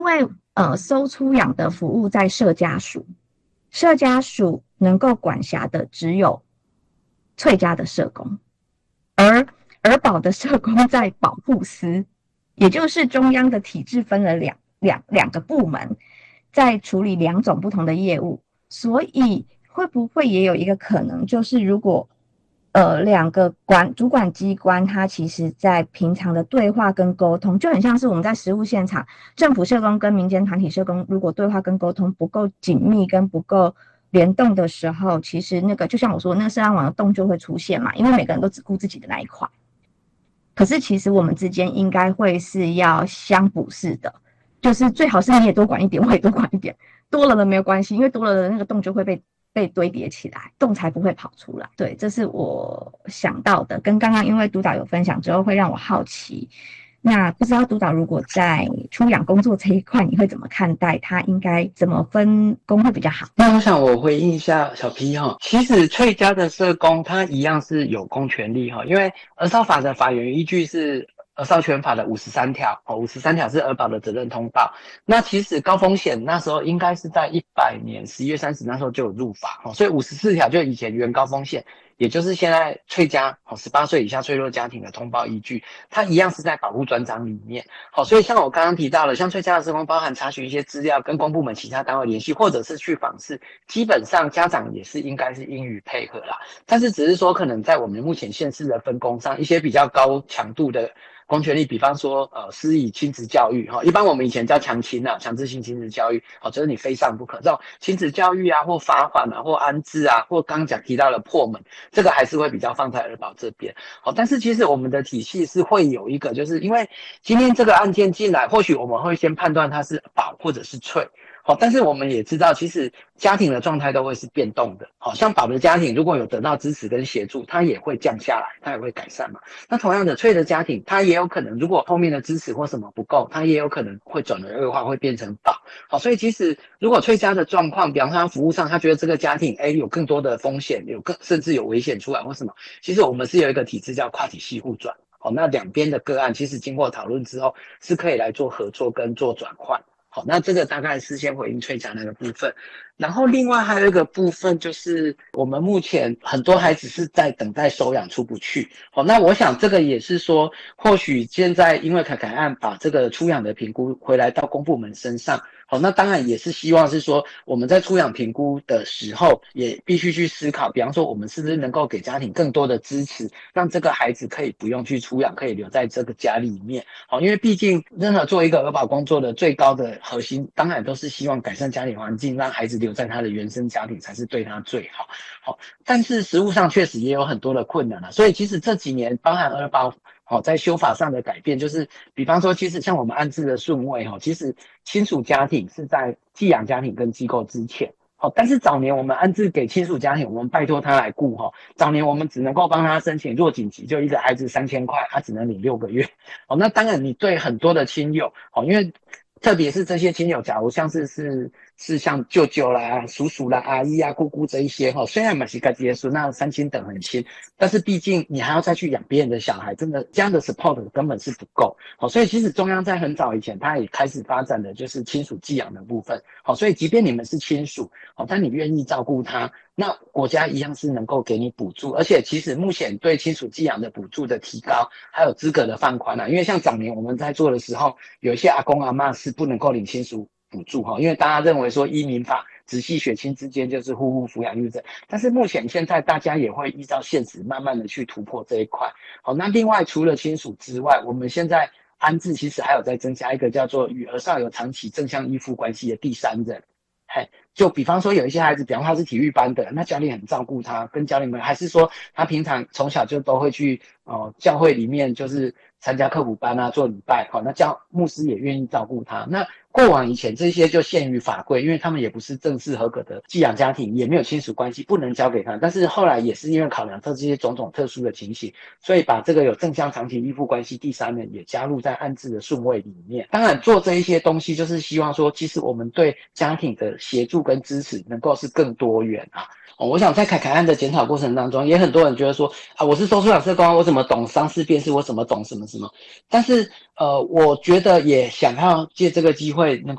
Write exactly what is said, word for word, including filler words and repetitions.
因为呃收出养的服务在社家署，社家署能够管辖的只有翠家的社工，而儿保的社工在保护司，也就是中央的体制分了两两两个部门，在处理两种不同的业务，所以会不会也有一个可能，就是如果呃两个管主管机关，它其实在平常的对话跟沟通，就很像是我们在实务现场，政府社工跟民间团体社工，如果对话跟沟通不够紧密跟不够联动的时候，其实那个就像我说，那个社安网的洞就会出现嘛，因为每个人都只顾自己的那一块。可是其实我们之间应该会是要相补式的，就是最好是你也多管一点，我也多管一点，多了的没有关系，因为多了的那个洞就会被被堆叠起来，洞才不会跑出来。对，这是我想到的，跟刚刚因为督导有分享之后，会让我好奇。那不知道督导如果在出养工作这一块，你会怎么看待？他应该怎么分工会比较好？ 那我想我回应一下小 P 哈，其实翠家的社工他一样是有公权力哈，因为儿少法的法源依据是儿少权法的五十三条，哦，五十三条是儿保的责任通报。那其实高风险那时候应该是在一百年十一月三十那时候就有入法，所以五十四条就以前原高风险，也就是现在翠家十八岁以下脆弱家庭的通报依据，它一样是在保护专章里面。好，所以像我刚刚提到了，像翠家的社工包含查询一些资料，跟公部门其他单位联系，或者是去访视，基本上家长也是应该是英语配合啦。但是只是说可能在我们目前县市的分工上，一些比较高强度的公权力，比方说呃施以亲子教育哈，一般我们以前叫强亲啊，强制性亲子教育，好，就是你非上不可。这种亲子教育啊，或罚款啊，或安置啊，或刚讲提到了破门，这个还是会比较放在儿保这边。好，但是其实我们的体系是会有一个，就是因为今天这个案件进来，或许我们会先判断它是保或者是脆。好，但是我们也知道，其实家庭的状态都会是变动的。好，像保的家庭如果有得到支持跟协助，它也会降下来，它也会改善嘛。那同样的，脆的家庭，它也有可能如果后面的支持或什么不够，它也有可能会转而恶化，会变成保。好，所以其实如果脆家的状况，比方说他服务上，他觉得这个家庭哎有更多的风险，有更甚至有危险出来或什么，其实我们是有一个体制叫跨体系互转。好，那两边的个案其实经过讨论之后，是可以来做合作跟做转换。好，那这个大概是先回应翠家那个部分，然后另外还有一个部分就是我们目前很多孩子是在等待收养出不去。好，那我想这个也是说，或许现在因为凯凯案把这个出养的评估回来到公部门身上。好，那当然也是希望是说我们在出养评估的时候，也必须去思考，比方说我们是不是能够给家庭更多的支持，让这个孩子可以不用去出养，可以留在这个家里面。好，因为毕竟任何做一个儿保工作的最高的核心，当然都是希望改善家庭环境，让孩子留在他的原生家庭才是对他最好。好，但是实务上确实也有很多的困难了，所以其实这几年包含儿保好，在修法上的改变，就是比方说，其实像我们安置的顺位哈，其实亲属家庭是在寄养家庭跟机构之前。好，但是早年我们安置给亲属家庭，我们拜托他来顾哈。早年我们只能够帮他申请弱紧急，就一个孩子三千块，他只能领六个月。好，那当然你对很多的亲友，好，因为特别是这些亲友，假如像是是是像舅舅啦、叔叔啦、阿姨啊、姑姑这一些哈，虽然马西嘎杰孙那三亲等很亲，但是毕竟你还要再去养别人的小孩，真的这样的 support 根本是不够。好，所以其实中央在很早以前，他也开始发展的就是亲属寄养的部分。好，所以即便你们是亲属，好，但你愿意照顾他，那国家一样是能够给你补助。而且其实目前对亲属寄养的补助的提高，还有资格的放宽啊，因为像早年我们在做的时候，有一些阿公阿嬷是不能够领亲属补助哈，因为大家认为说依民法直系血亲之间就是互互抚养育证，但是目前现在大家也会依照现实慢慢的去突破这一块。好，那另外除了亲属之外，我们现在安置其实还有在增加一个叫做与儿少有长期正向依附关系的第三人。嘿，就比方说有一些孩子，比方他是体育班的，那教练很照顾他，跟教练们，还是说他平常从小就都会去哦教会里面就是参加课辅班啊，做礼拜，好，那教牧师也愿意照顾他。那过往以前这些就限于法规，因为他们也不是正式合格的寄养家庭，也没有亲属关系，不能交给他。但是后来也是因为考量到这些种种特殊的情形，所以把这个有正向长期依附关系第三人也加入在安置的顺位里面。当然做这一些东西，就是希望说，其实我们对家庭的协助跟支持能够是更多元啊。哦，我想在凯凯案的检讨过程当中，也很多人觉得说啊，我是收出养社工，我怎么懂伤势辨识，我怎么懂什么什么？但是呃，我觉得也想要借这个机会。 会能